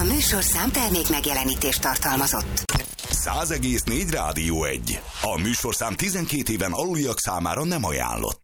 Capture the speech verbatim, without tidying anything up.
A műsorszám termék megjelenítést tartalmazott. száz egész négy Rádió egy. A műsorszám tizenkét éven aluliak számára nem ajánlott.